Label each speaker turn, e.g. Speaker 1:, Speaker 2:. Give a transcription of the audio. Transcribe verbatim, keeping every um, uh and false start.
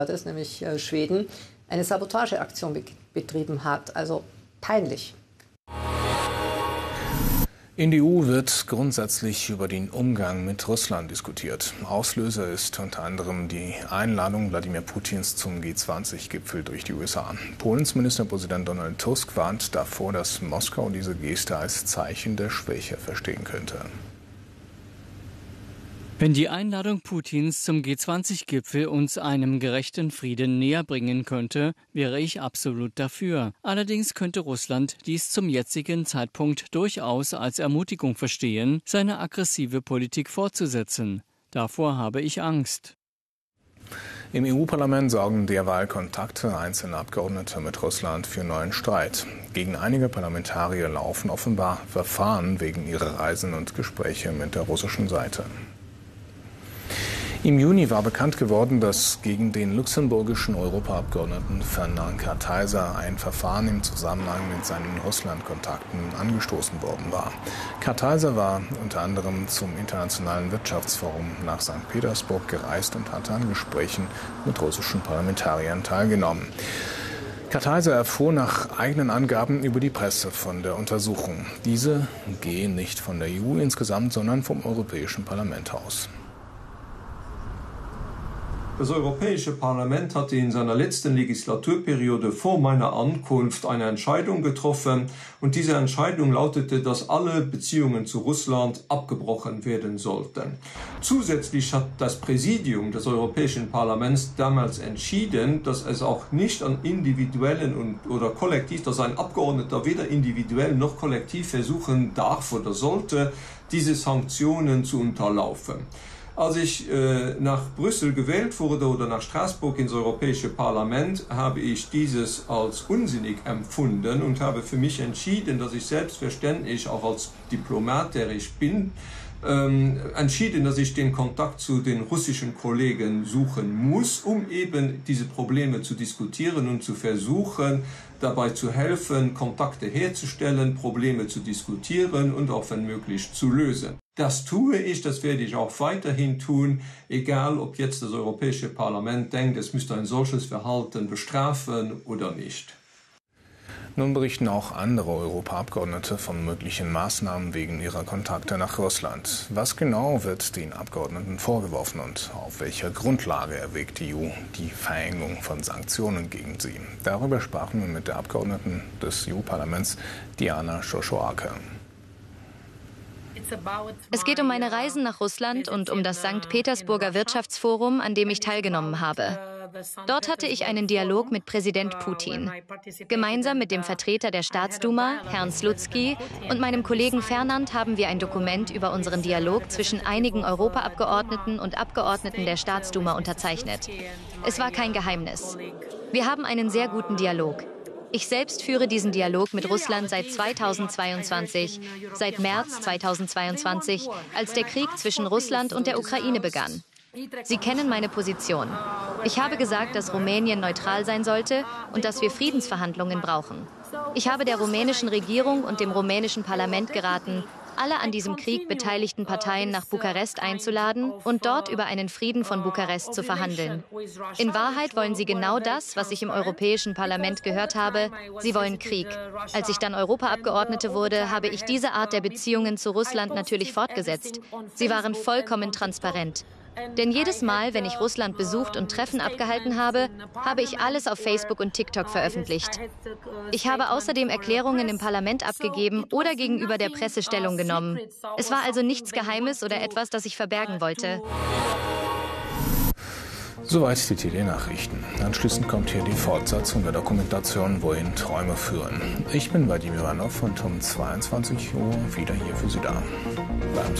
Speaker 1: ist, nämlich äh, Schweden, eine Sabotageaktion be betrieben hat. Also peinlich.
Speaker 2: In der E U wird grundsätzlich über den Umgang mit Russland diskutiert. Auslöser ist unter anderem die Einladung Wladimir Putins zum G zwanzig Gipfel durch die U S A. Polens Ministerpräsident Donald Tusk warnt davor, dass Moskau diese Geste als Zeichen der Schwäche verstehen könnte.
Speaker 3: Wenn die Einladung Putins zum G zwanzig Gipfel uns einem gerechten Frieden näher bringen könnte, wäre ich absolut dafür. Allerdings könnte Russland dies zum jetzigen Zeitpunkt durchaus als Ermutigung verstehen, seine aggressive Politik fortzusetzen. Davor habe ich Angst.
Speaker 2: Im E U-Parlament sorgen derweil Kontakte einzelner Abgeordneter mit Russland für neuen Streit. Gegen einige Parlamentarier laufen offenbar Verfahren wegen ihrer Reisen und Gespräche mit der russischen Seite. Im Juni war bekannt geworden, dass gegen den luxemburgischen Europaabgeordneten Fernand Kartheiser ein Verfahren im Zusammenhang mit seinen Russland-Kontakten angestoßen worden war. Kartheiser war unter anderem zum Internationalen Wirtschaftsforum nach Sankt Petersburg gereist und hatte an Gesprächen mit russischen Parlamentariern teilgenommen. Kartheiser erfuhr nach eigenen Angaben über die Presse von der Untersuchung. Diese gehen nicht von der E U insgesamt, sondern vom Europäischen Parlament aus.
Speaker 4: Das Europäische Parlament hatte in seiner letzten Legislaturperiode vor meiner Ankunft eine Entscheidung getroffen und diese Entscheidung lautete, dass alle Beziehungen zu Russland abgebrochen werden sollten. Zusätzlich hat das Präsidium des Europäischen Parlaments damals entschieden, dass es auch nicht an individuellen und, oder kollektiv, dass ein Abgeordneter weder individuell noch kollektiv versuchen darf oder sollte, diese Sanktionen zu unterlaufen. Als ich äh, nach Brüssel gewählt wurde oder nach Straßburg ins Europäische Parlament, habe ich dieses als unsinnig empfunden und habe für mich entschieden, dass ich selbstverständlich auch als Diplomat, der ich bin, ähm, entschieden, dass ich den Kontakt zu den russischen Kollegen suchen muss, um eben diese Probleme zu diskutieren und zu versuchen, dabei zu helfen, Kontakte herzustellen, Probleme zu diskutieren und auch wenn möglich zu lösen. Das tue ich, das werde ich auch weiterhin tun, egal ob jetzt das Europäische Parlament denkt, es müsste ein solches Verhalten bestrafen oder nicht.
Speaker 2: Nun berichten auch andere Europaabgeordnete von möglichen Maßnahmen wegen ihrer Kontakte nach Russland. Was genau wird den Abgeordneten vorgeworfen und auf welcher Grundlage erwägt die E U die Verhängung von Sanktionen gegen sie? Darüber sprachen wir mit der Abgeordneten des E U-Parlaments, Diana Schochoake.
Speaker 5: Es geht um meine Reisen nach Russland und um das Sankt Petersburger Wirtschaftsforum, an dem ich teilgenommen habe. Dort hatte ich einen Dialog mit Präsident Putin. Gemeinsam mit dem Vertreter der Staatsduma, Herrn Slutsky, und meinem Kollegen Fernand haben wir ein Dokument über unseren Dialog zwischen einigen Europaabgeordneten und Abgeordneten der Staatsduma unterzeichnet. Es war kein Geheimnis. Wir haben einen sehr guten Dialog. Ich selbst führe diesen Dialog mit Russland seit zweitausendzweiundzwanzig, seit März zweitausendzweiundzwanzig, als der Krieg zwischen Russland und der Ukraine begann. Sie kennen meine Position. Ich habe gesagt, dass Rumänien neutral sein sollte und dass wir Friedensverhandlungen brauchen. Ich habe der rumänischen Regierung und dem rumänischen Parlament geraten, alle an diesem Krieg beteiligten Parteien nach Bukarest einzuladen und dort über einen Frieden von Bukarest zu verhandeln. In Wahrheit wollen sie genau das, was ich im Europäischen Parlament gehört habe. Sie wollen Krieg. Als ich dann Europaabgeordnete wurde, habe ich diese Art der Beziehungen zu Russland natürlich fortgesetzt. Sie waren vollkommen transparent. Denn jedes Mal, wenn ich Russland besucht und Treffen abgehalten habe, habe ich alles auf Facebook und TikTok veröffentlicht. Ich habe außerdem Erklärungen im Parlament abgegeben oder gegenüber der Presse Stellung genommen. Es war also nichts Geheimes oder etwas, das ich verbergen wollte.
Speaker 2: Soweit die T D-Nachrichten. Anschließend kommt hier die Fortsetzung der Dokumentation Wohin Träume führen. Ich bin Vadim Ivanov und um zweiundzwanzig Uhr wieder hier für Sie da. Bleiben Sie